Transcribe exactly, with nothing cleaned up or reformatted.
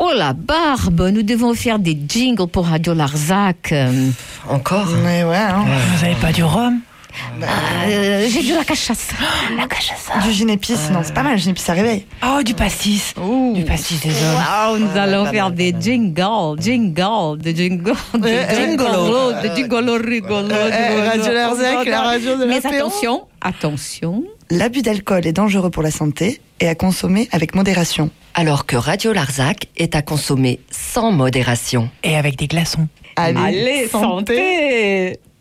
Oh la barbe, nous devons faire des jingles pour Radio Larzac. Euh, Encore Mais ouais, hein. Vous avez pas du rhum? euh, j'ai de la cachasse. La cachasse. Du gin épice, non, c'est pas mal, le gin épice, ça réveille. Oh, du pastis. Du pastis des hommes. Wow, nous allons faire des jingles, jingles, des jingles, des Euh, jingles, des jingles rigolos. euh, Radio Larzac, la radio de Mais l'apéro. attention, attention. L'abus d'alcool est dangereux pour la santé et à consommer avec modération. Alors que Radio Larzac est à consommer sans modération. Et avec des glaçons. Allez, Allez, santé.